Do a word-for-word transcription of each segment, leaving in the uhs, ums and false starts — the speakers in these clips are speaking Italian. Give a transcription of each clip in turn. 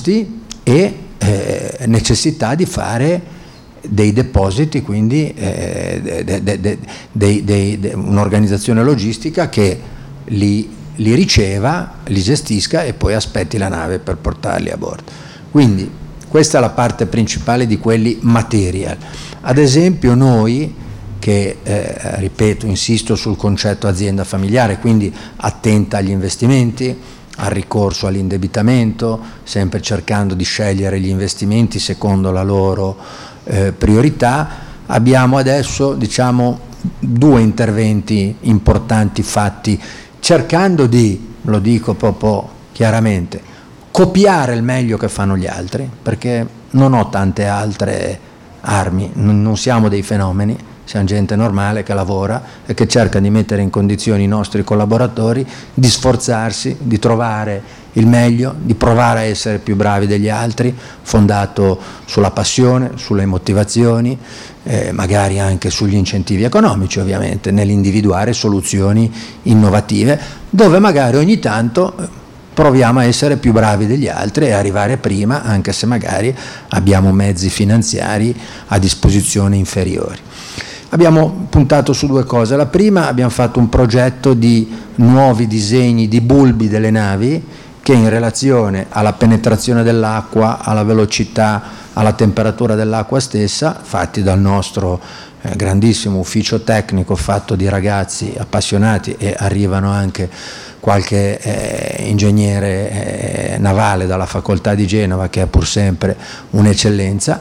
costi e eh, necessità di fare dei depositi, quindi eh, de, de, de, de, de, de, un'organizzazione logistica che li, li riceva, li gestisca e poi aspetti la nave per portarli a bordo. Quindi questa è la parte principale di quelli material. Ad esempio noi, che eh, ripeto, insisto sul concetto azienda familiare, quindi attenta agli investimenti, al ricorso all'indebitamento, sempre cercando di scegliere gli investimenti secondo la loro Eh, priorità, abbiamo adesso diciamo due interventi importanti fatti cercando di, lo dico proprio chiaramente, copiare il meglio che fanno gli altri, perché non ho tante altre armi, non, non siamo dei fenomeni, siamo gente normale che lavora e che cerca di mettere in condizioni i nostri collaboratori di sforzarsi, di trovare il meglio, di provare a essere più bravi degli altri, fondato sulla passione, sulle motivazioni, eh, magari anche sugli incentivi economici ovviamente, nell'individuare soluzioni innovative, dove magari ogni tanto proviamo a essere più bravi degli altri e arrivare prima, anche se magari abbiamo mezzi finanziari a disposizione inferiori. Abbiamo puntato su due cose. La prima, abbiamo fatto un progetto di nuovi disegni di bulbi delle navi che in relazione alla penetrazione dell'acqua, alla velocità, alla temperatura dell'acqua stessa, fatti dal nostro eh, grandissimo ufficio tecnico fatto di ragazzi appassionati, e arrivano anche qualche eh, ingegnere eh, navale dalla facoltà di Genova, che è pur sempre un'eccellenza,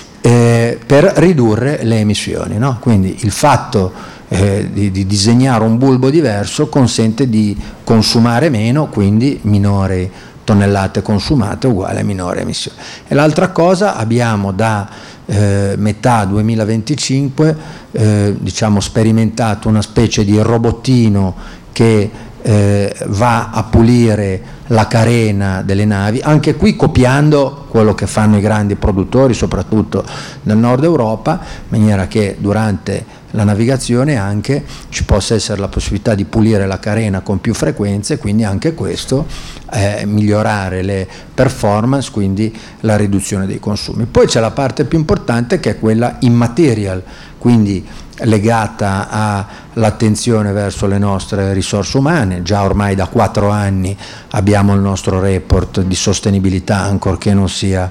eh, per ridurre le emissioni, no? Quindi il fatto eh, di, di disegnare un bulbo diverso consente di consumare meno, quindi minori tonnellate consumate uguale a minore emissione. E l'altra cosa, abbiamo da eh, metà duemilaventicinque eh, diciamo sperimentato una specie di robottino che eh, va a pulire la carena delle navi, anche qui copiando quello che fanno i grandi produttori, soprattutto nel nord Europa, in maniera che durante la navigazione anche ci possa essere la possibilità di pulire la carena con più frequenze, quindi anche questo eh, migliorare le performance, quindi la riduzione dei consumi. Poi c'è la parte più importante, che è quella immaterial, quindi legata all'attenzione verso le nostre risorse umane. Già ormai da quattro anni abbiamo il nostro report di sostenibilità, ancorché non sia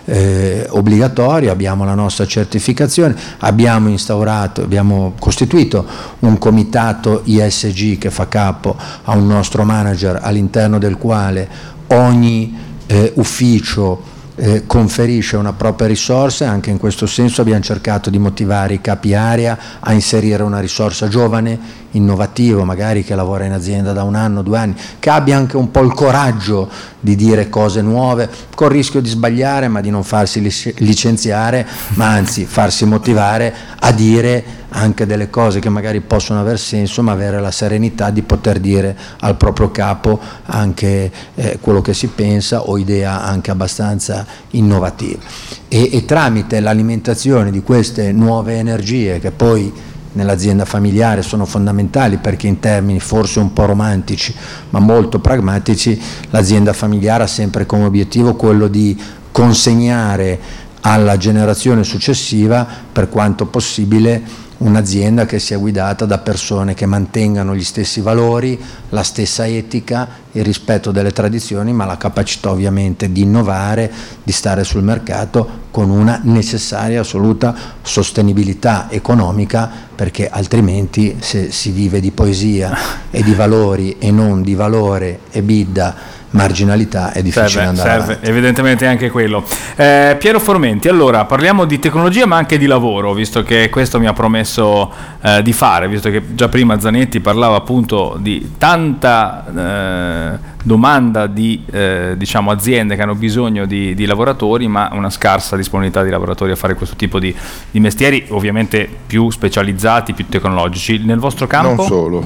eh, obbligatorio, abbiamo la nostra certificazione, abbiamo instaurato, abbiamo costituito un comitato I S G che fa capo a un nostro manager, all'interno del quale ogni eh, ufficio Eh, conferisce una propria risorsa. Anche in questo senso abbiamo cercato di motivare i capi area a inserire una risorsa giovane, innovativo, magari che lavora in azienda da un anno, due anni, che abbia anche un po' il coraggio di dire cose nuove, col rischio di sbagliare, ma di non farsi licenziare, ma anzi farsi motivare a dire anche delle cose che magari possono aver senso, ma avere la serenità di poter dire al proprio capo anche eh, quello che si pensa, o idea anche abbastanza innovativa. E, e tramite l'alimentazione di queste nuove energie, che poi nell'azienda familiare sono fondamentali, perché in termini forse un po' romantici ma molto pragmatici, l'azienda familiare ha sempre come obiettivo quello di consegnare alla generazione successiva, per quanto possibile, un'azienda che sia guidata da persone che mantengano gli stessi valori, la stessa etica, il rispetto delle tradizioni, ma la capacità ovviamente di innovare, di stare sul mercato con una necessaria assoluta sostenibilità economica, perché altrimenti, se si vive di poesia e di valori e non di valore, EBITDA, marginalità, è difficile serve, andare serve avanti. Evidentemente anche quello. eh, Piero Formenti, allora parliamo di tecnologia ma anche di lavoro, visto che questo mi ha promesso eh, di fare, visto che già prima Zanetti parlava appunto di tanta eh, domanda di eh, diciamo aziende che hanno bisogno di, di lavoratori, ma una scarsa disponibilità di lavoratori a fare questo tipo di, di mestieri, ovviamente più specializzati, più tecnologici. Nel vostro campo? Non solo.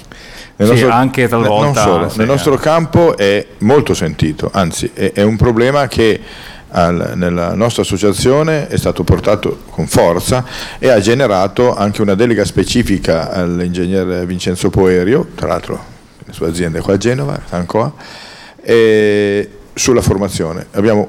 Nel sì, nostro, anche talvolta, non solo, sì, nel nostro campo è molto sentito, anzi è, è un problema che al, nella nostra associazione è stato portato con forza e ha generato anche una delega specifica all'ingegner Vincenzo Poerio, tra l'altro le sue aziende qua a Genova, Sancoa, e sulla formazione. Abbiamo